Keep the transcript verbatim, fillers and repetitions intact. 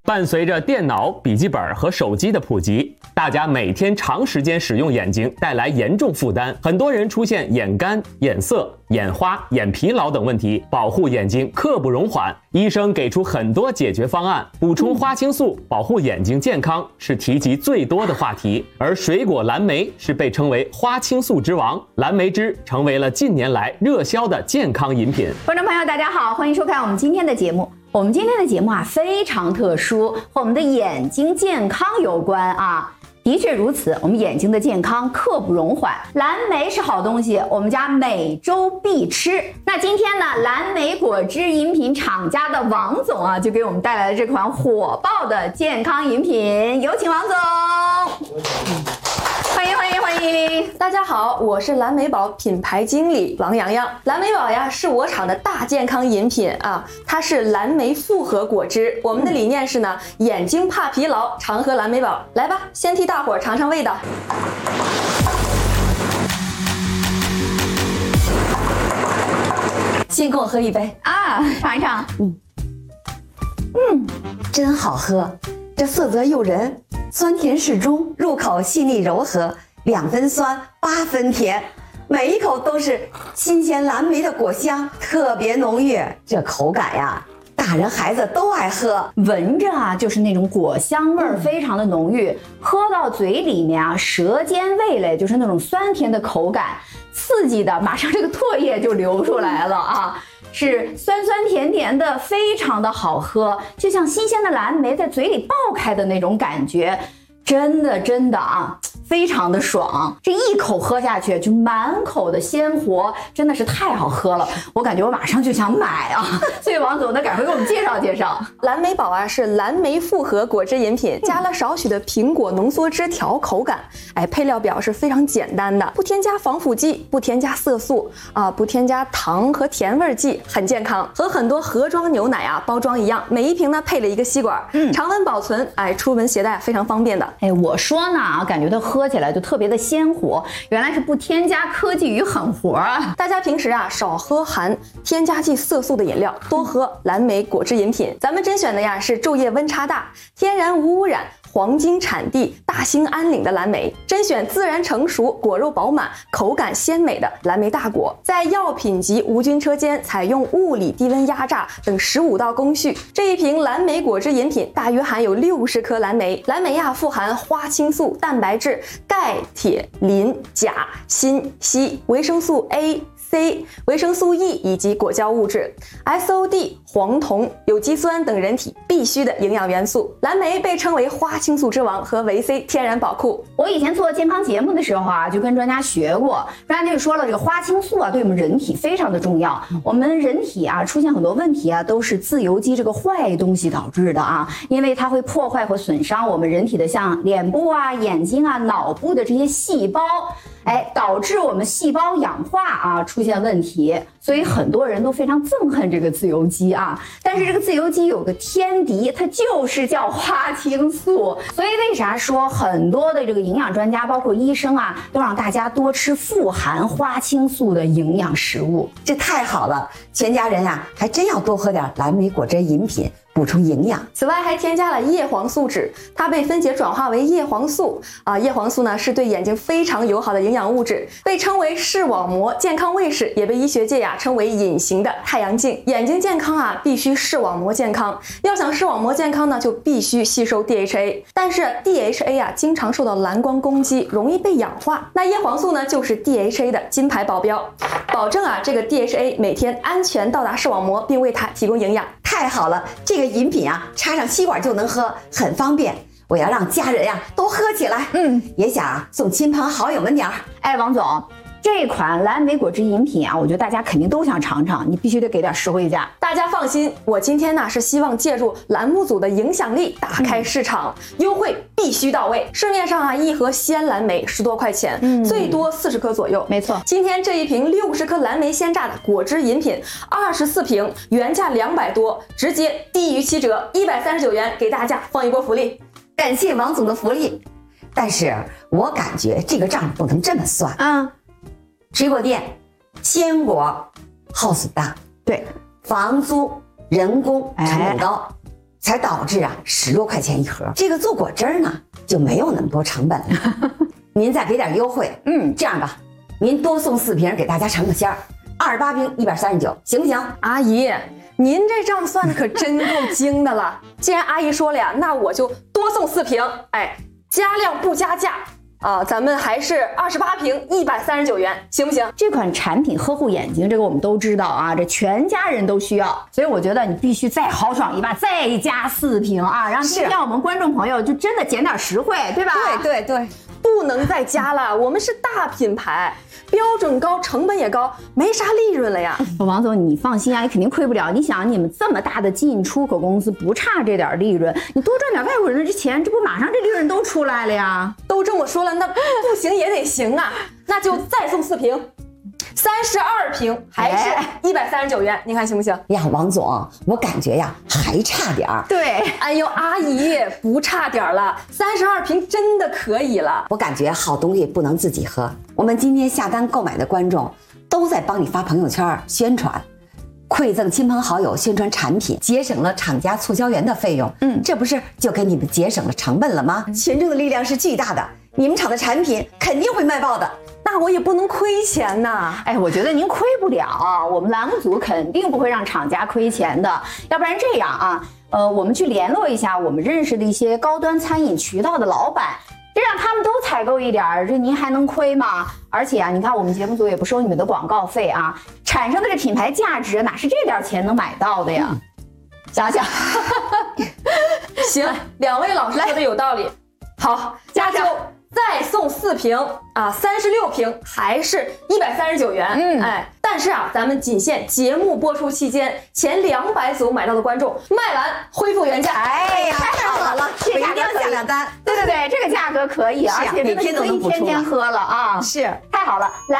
伴随着电脑、笔记本和手机的普及，大家每天长时间使用眼睛带来严重负担，很多人出现眼干、眼涩、眼花、眼疲劳等问题，保护眼睛刻不容缓。医生给出很多解决方案，补充花青素保护眼睛健康是提及最多的话题。而水果蓝莓是被称为花青素之王，蓝莓汁成为了近年来热销的健康饮品。 观众朋友大家好，欢迎收看我们今天的节目。我们今天的节目啊非常特殊，和我们的眼睛健康有关啊。的确如此，我们眼睛的健康刻不容缓。蓝莓是好东西，我们家每周必吃。那今天呢，蓝莓果汁饮品厂家的王总啊，就给我们带来了这款火爆的健康饮品，有请王总。欢迎欢迎欢迎！ 大家好，我是蓝莓宝品牌经理王洋洋。蓝莓宝呀是我厂的大健康饮品啊，它是蓝莓复合果汁。我们的理念是呢，眼睛怕疲劳，常喝蓝莓宝。来吧，先替大伙儿尝尝味道。先跟我喝一杯啊，尝一尝。 嗯嗯，真好喝，这色泽诱人，酸甜适中，入口细腻柔和，两分酸，八分甜，每一口都是新鲜蓝莓的果香，特别浓郁。这口感呀，大人孩子都爱喝。 闻着啊，就是那种果香味儿非常的浓郁，嗯、喝到嘴里面啊，舌尖味蕾就是那种酸甜的口感，刺激的马上这个唾液就流出来了啊。是酸酸甜甜的，非常的好喝，就像新鲜的蓝莓在嘴里爆开的那种感觉，真的真的啊，非常的爽。这一口喝下去就满口的鲜活，真的是太好喝了，我感觉我马上就想买啊。所以王总呢，赶快给我们介绍介绍。 蓝莓宝啊是蓝莓复合果汁饮品，加了少许的苹果浓缩汁调口感。哎，配料表是非常简单的，不添加防腐剂，不添加色素啊，不添加糖和甜味剂，很健康。和很多盒装牛奶啊包装一样，每一瓶呢配了一个吸管，嗯，常温保存，哎，出门携带非常方便的。 哎，我说呢啊，感觉它喝起来就特别的鲜活，原来是不添加科技与狠活啊！ 大家平时啊少喝含添加剂色素的饮料，多喝蓝莓果汁饮品。咱们甄选的呀是昼夜温差大、天然无污染、黄金产地大兴安岭的蓝莓，甄选自然成熟、果肉饱满、口感鲜美的蓝莓大果，在药品级无菌车间采用物理低温压榨等十五道工序。这一瓶蓝莓果汁饮品大约含有六十颗蓝莓，蓝莓呀富含花青素、蛋白质、钙、铁、磷、钾、锌、硒、维生素 A、C、维生素 E 以及果胶物质 S O D、黄酮、有机酸等人体必需的营养元素。蓝莓被称为花青素之王和维 C 天然宝库。 我以前做健康节目的时候啊，就跟专家学过，专家就说了，这个花青素啊，对我们人体非常的重要。我们人体啊出现很多问题啊，都是自由基这个坏东西导致的啊，因为它会破坏和损伤我们人体的像脸部啊、眼睛啊、脑部的这些细胞。哎，导致我们细胞氧化啊出现问题，所以很多人都非常憎恨这个自由基啊。但是这个自由基有个天敌，它就是叫花青素。所以为啥说很多的这个营养专家，包括医生啊，都让大家多吃富含花青素的营养食物？ 这太好了，全家人呀、啊、还真要多喝点蓝莓果汁饮品，补充营养。 此外还添加了叶黄素酯，它被分解转化为叶黄素啊。叶黄素呢是对眼睛非常友好的营养物质，被称为视网膜健康卫士，也被医学界呀、啊、称为隐形的太阳镜。眼睛健康啊，必须视网膜健康。要想视网膜健康呢，就必须吸收 D H A。但是 D H A 啊经常受到蓝光攻击，容易被氧化。那叶黄素呢，就是 D H A 的金牌保镖，保证啊这个 D H A 每天安全到达视网膜，并为它提供营养。 太好了，这个饮品啊，插上吸管就能喝，很方便。我要让家人呀、啊、都喝起来，嗯，也想、啊、送亲朋好友们点儿。 哎，王总，这款蓝莓果汁饮品啊，我觉得大家肯定都想尝尝，你必须得给点实惠价。 大家放心，我今天呢是希望借助栏目组的影响力打开市场，嗯、优惠必须到位。市面上啊一盒鲜蓝莓十多块钱，嗯，最多四十颗左右。 没错， 今天这一瓶六十颗蓝莓鲜榨的果汁饮品，二十四瓶，原价两百多，直接低于七折，一百三十九元，给大家放一波福利。 感谢王总的福利，但是我感觉这个账不能这么算啊。水果店鲜果耗损大， 对， 房租人工成本高，哎、 才导致啊十多块钱一盒。这个做果汁儿呢就没有那么多成本了。您再给点优惠，嗯，这样吧，您多送四瓶给大家尝个鲜儿，二十八瓶一百三十九，行不行？ 阿姨，您这账算的可真够精的了。既然阿姨说了呀，那我就多送四瓶，哎，加量不加价。啊，咱们还是二十八瓶一百三十九元，行不行？ 这款产品呵护眼睛，这个我们都知道啊，这全家人都需要，所以我觉得你必须再豪爽一把，再加四瓶啊，让今天我们观众朋友就真的捡点实惠，对吧？ 对对对， 不能再加了，我们是大品牌，标准高，成本也高，没啥利润了呀。 王总，你放心啊，你肯定亏不了。你想，你们这么大的进出口公司，不差这点利润，你多赚点外国人的这钱，这不马上这利润都出来了呀？ 都这么说了，那不行也得行啊，那就再送四瓶。三十二瓶还是一百三十九元，您看行不行？ 呀，王总，我感觉呀还差点儿。 对， 哎呦，阿姨不差点了，三十二瓶真的可以了。 我感觉好东西不能自己喝，我们今天下单购买的观众都在帮你发朋友圈宣传，馈赠亲朋好友宣传产品，节省了厂家促销员的费用。嗯，这不是就给你们节省了成本了吗？群众的力量是巨大的，你们厂的产品肯定会卖爆的。 那我也不能亏钱呐。 哎，我觉得您亏不了，我们栏目组肯定不会让厂家亏钱的。要不然这样啊，呃，我们去联络一下我们认识的一些高端餐饮渠道的老板，这让他们都采购一点儿，这您还能亏吗？而且啊，你看我们节目组也不收你们的广告费啊，产生的这品牌价值哪是这点钱能买到的呀？嗯、想想， 行，两位老师说的有道理。好，加就再送四瓶啊，三十六瓶还是一百三十九元。嗯，哎，但是啊，咱们仅限节目播出期间前两百组买到的观众，卖完恢复原价。 哎呀，太好了， 这价格下两单。 对对对，这个价格可以，而且真的可以天天喝了啊， 是太好了。来。